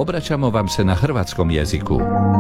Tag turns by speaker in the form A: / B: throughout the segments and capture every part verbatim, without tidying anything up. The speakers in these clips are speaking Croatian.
A: Obraćamo vam se na hrvatskom jeziku.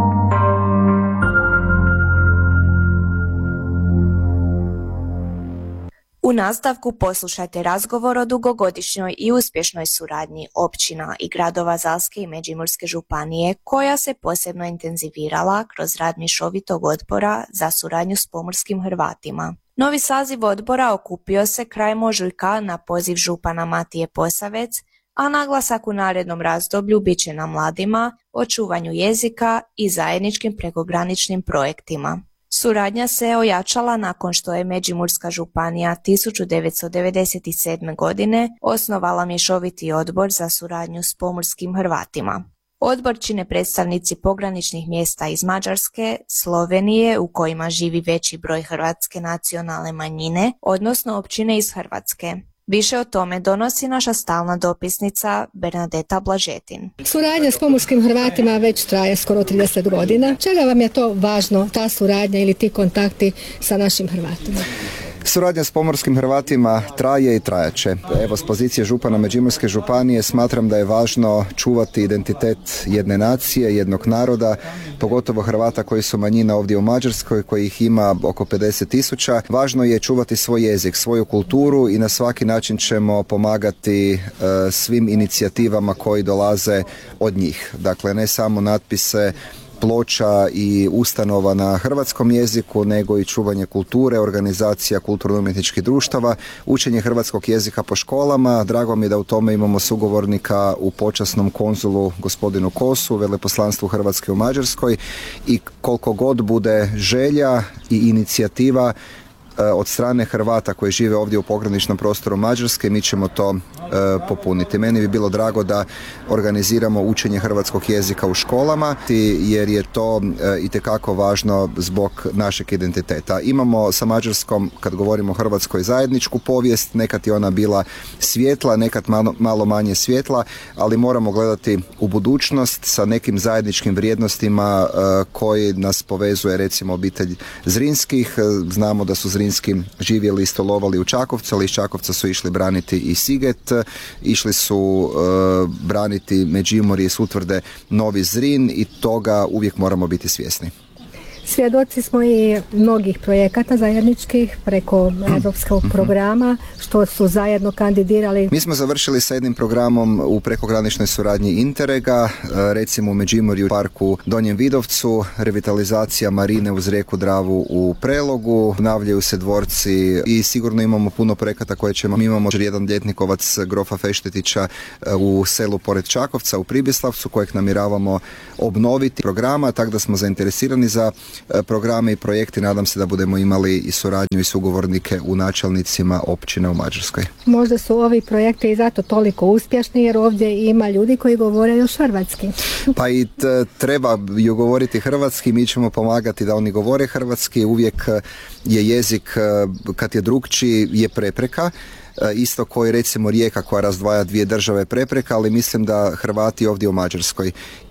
B: U nastavku poslušajte razgovor o dugogodišnjoj i uspješnoj suradnji općina i gradova Zalske i Međimurske županije, koja se posebno intenzivirala kroz rad mješovitog odbora za suradnju s pomorskim Hrvatima. Novi saziv odbora okupio se krajem ožujka na poziv župana Matije Posavec, a naglasak u narednom razdoblju bit će na mladima, očuvanju jezika i zajedničkim prekograničnim projektima. Suradnja se ojačala nakon što je Međimurska županija tisuću devetsto devedeset sedme. godine osnovala mješoviti odbor za suradnju s pomorskim Hrvatima. Odbor čine predstavnici pograničnih mjesta iz Mađarske, Slovenije u kojima živi veći broj hrvatske nacionalne manjine, odnosno općine iz Hrvatske. Više o tome donosi naša stalna dopisnica Bernadeta Blažetin.
C: Suradnja s pomorskim Hrvatima već traje skoro trideset godina. Čega vam je to važno, ta suradnja ili ti kontakti sa našim Hrvatima?
D: Suradnja s pomorskim Hrvatima traje i trajaće. Evo, s pozicije župana Međimurske županije smatram da je važno čuvati identitet jedne nacije, jednog naroda, pogotovo Hrvata koji su manjina ovdje u Mađarskoj, kojih ima oko pedeset tisuća. Važno je čuvati svoj jezik, svoju kulturu i na svaki način ćemo pomagati uh, svim inicijativama koji dolaze od njih. Dakle, ne samo natpise, ploča i ustanova na hrvatskom jeziku, nego i čuvanje kulture, organizacija kulturno-umjetničkih društava, učenje hrvatskog jezika po školama. Drago mi je da u tome imamo sugovornika u počasnom konzulu gospodinu Kosu, veleposlanstvu Hrvatske u Mađarskoj, i koliko god bude želja i inicijativa od strane Hrvata koji žive ovdje u pograničnom prostoru Mađarske, mi ćemo to e, popuniti. Meni bi bilo drago da organiziramo učenje hrvatskog jezika u školama, jer je to e, itekako važno zbog našeg identiteta. Imamo sa Mađarskom, kad govorimo o Hrvatskoj, zajedničku povijest, nekad je ona bila svjetla, nekad malo, malo manje svjetla, ali moramo gledati u budućnost sa nekim zajedničkim vrijednostima e, koji nas povezuje, recimo obitelj Zrinskih. Znamo da su Zrinski živjeli i stolovali u Čakovcu, ali iz Čakovca su išli braniti i Siget, išli su e, braniti Međimurje, Sutvrde, Novi Zrin, i toga uvijek moramo biti svjesni.
C: Svjedoci smo i mnogih projekata zajedničkih preko europskog programa, što su zajedno kandidirali.
D: Mi smo završili sa jednim programom u prekograničnoj suradnji Interrega, recimo u Međimurju, u parku Donjem Vidovcu, revitalizacija marine uz rijeku Dravu u Prelogu, obnavljaju se dvorci i sigurno imamo puno projekata koje ćemo. Mi imamo jedan ljetnikovac grofa Feštetića u selu pored Čakovca u Pribislavcu, kojeg namjeravamo obnoviti programa, tako da smo zainteresirani za programe i projekti. Nadam se da budemo imali i suradnju i sugovornike u načelnicima općina u Mađarskoj.
C: Možda su ovi projekti i zato toliko uspješni, jer ovdje ima ljudi koji govore još hrvatski.
D: Pa i t- treba ju govoriti hrvatski, mi ćemo pomagati da oni govore hrvatski. Uvijek je jezik, kad je drukčiji, je prepreka. Isto koji recimo rijeka koja razdvaja dvije države prepreka, ali mislim da Hrvati ovdje u Mađarskoj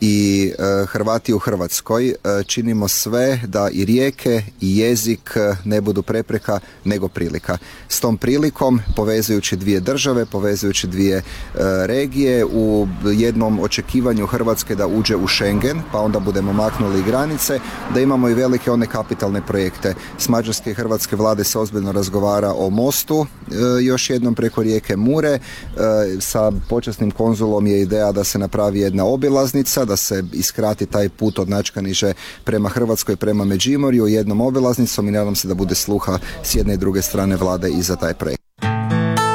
D: i e, Hrvati u Hrvatskoj e, činimo sve da i rijeke i jezik ne budu prepreka nego prilika. S tom prilikom, povezujući dvije države, povezujući dvije e, regije, u jednom očekivanju Hrvatske da uđe u Schengen, pa onda budemo maknuli i granice, da imamo i velike one kapitalne projekte. S mađarske i hrvatske vlade se ozbiljno razgovara o mostu, e, još jednom preko rijeke Mure. E, sa počasnim konzulom je ideja da se napravi jedna obilaznica, da se iskrati taj put od Načkaniže prema Hrvatskoj, prema Međimurju jednom obilaznicom, i nadam se da bude sluha s jedne i druge strane vlade i za taj projekt.